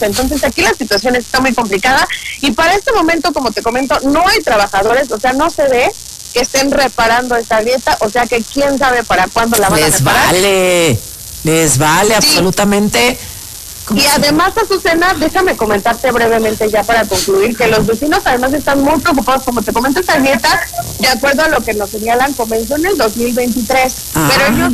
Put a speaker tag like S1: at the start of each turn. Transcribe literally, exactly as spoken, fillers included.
S1: Entonces aquí la situación está muy complicada y para este momento, como te comento, no hay trabajadores, o sea, no se ve que estén reparando esta grieta, o sea que quién sabe para cuándo la van
S2: les
S1: a reparar.
S2: Les vale, les vale sí. absolutamente.
S1: Y además, Azucena, déjame comentarte brevemente ya para concluir, que los vecinos además están muy preocupados, como te comento, esta grieta, de acuerdo a lo que nos señalan, comenzó en el dos mil veintitrés, ah. pero ellos